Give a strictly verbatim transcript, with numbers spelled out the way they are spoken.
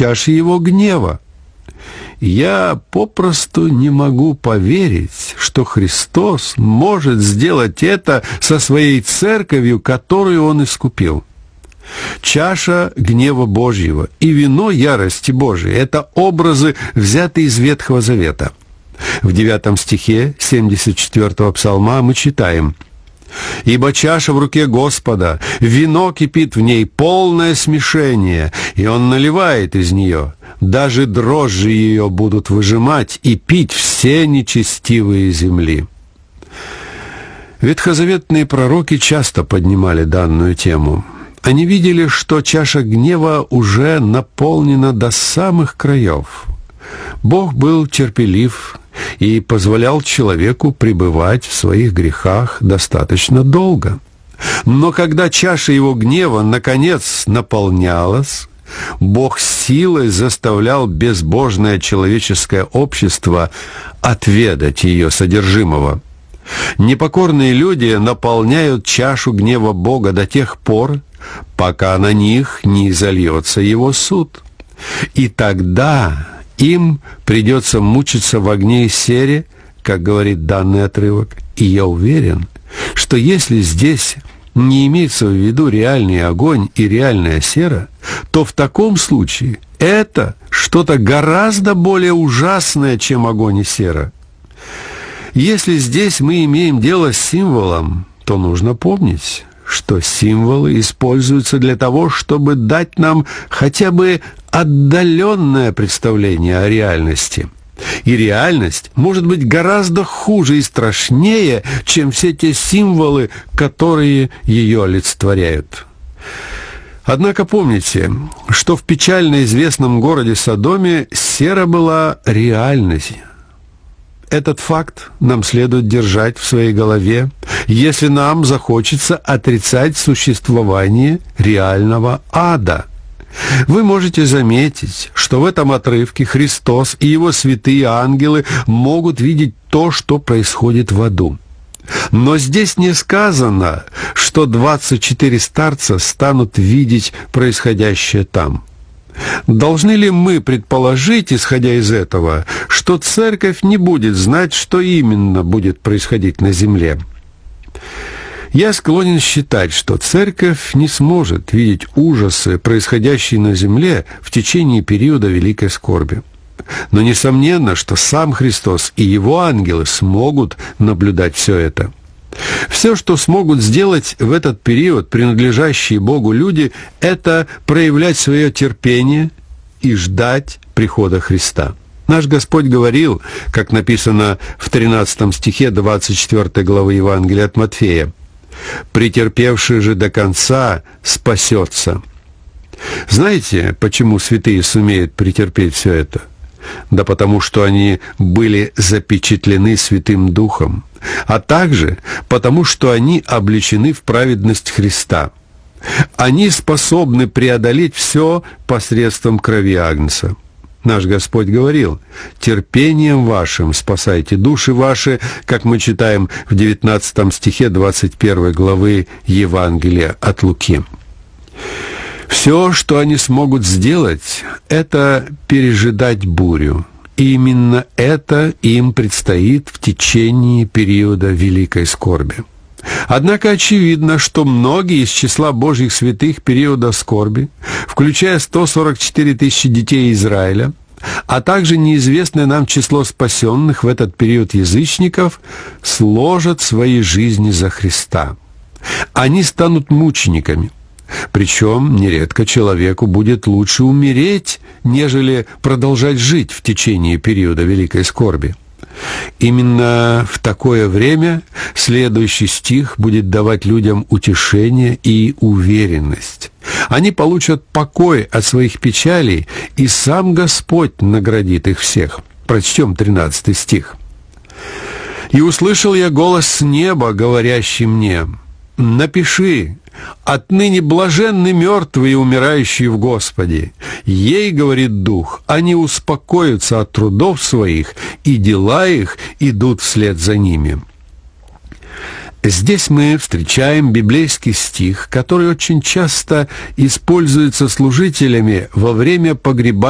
чаши его гнева. Я попросту не могу поверить, что Христос может сделать это со своей церковью, которую Он искупил. Чаша гнева Божьего и вино ярости Божией – это образы, взятые из Ветхого Завета. В девятом стихе семьдесят четвёртого псалма мы читаем: «Ибо чаша в руке Господа, вино кипит в ней, полное смешение, и Он наливает из нее. Даже дрожжи ее будут выжимать и пить все нечестивые земли». Ветхозаветные пророки часто поднимали данную тему. Они видели, что чаша гнева уже наполнена до самых краев. Бог был терпелив и позволял человеку пребывать в своих грехах достаточно долго. Но когда чаша его гнева наконец наполнялась, Бог силой заставлял безбожное человеческое общество отведать ее содержимого. Непокорные люди наполняют чашу гнева Бога до тех пор, пока на них не изольется его суд. И тогда им придется мучиться в огне и сере, как говорит данный отрывок. И я уверен, что если здесь не имеется в виду реальный огонь и реальная сера, то в таком случае это что-то гораздо более ужасное, чем огонь и сера. Если здесь мы имеем дело с символом, то нужно помнить, что символы используются для того, чтобы дать нам хотя бы отдаленное представление о реальности. И реальность может быть гораздо хуже и страшнее, чем все те символы, которые ее олицетворяют. Однако помните, что в печально известном городе Содоме сера была реальностью. Этот факт нам следует держать в своей голове, если нам захочется отрицать существование реального ада. Вы можете заметить, что в этом отрывке Христос и Его святые ангелы могут видеть то, что происходит в аду. Но здесь не сказано, что двадцать четыре старца станут видеть происходящее там. Должны ли мы предположить, исходя из этого, что церковь не будет знать, что именно будет происходить на земле? Я склонен считать, что церковь не сможет видеть ужасы, происходящие на земле в течение периода великой скорби. Но несомненно, что сам Христос и Его ангелы смогут наблюдать все это. Все, что смогут сделать в этот период принадлежащие Богу люди, это проявлять свое терпение и ждать прихода Христа. Наш Господь говорил, как написано в тринадцатом стихе двадцать четвёртой главы Евангелия от Матфея: «Претерпевший же до конца спасется». Знаете, почему святые сумеют претерпеть все это? Да потому что они были запечатлены Святым Духом, а также потому что они облечены в праведность Христа. Они способны преодолеть все посредством крови Агнца. Наш Господь говорил: «Терпением вашим спасайте души ваши», как мы читаем в девятнадцатом стихе двадцать первой главы Евангелия от Луки. Все, что они смогут сделать, это пережидать бурю. И именно это им предстоит в течение периода великой скорби. Однако очевидно, что многие из числа Божьих святых периода скорби, включая сто сорок четыре тысячи детей Израиля, а также неизвестное нам число спасенных в этот период язычников, сложат свои жизни за Христа. Они станут мучениками. Причем нередко человеку будет лучше умереть, нежели продолжать жить в течение периода великой скорби. Именно в такое время следующий стих будет давать людям утешение и уверенность. Они получат покой от своих печалей, и сам Господь наградит их всех. Прочтем тринадцатый стих. «И услышал я голос с неба, говорящий мне: напиши, отныне блаженны мертвые, умирающие в Господе. Ей, говорит Дух, они успокоятся от трудов своих, и дела их идут вслед за ними». Здесь мы встречаем библейский стих, который очень часто используется служителями во время погребания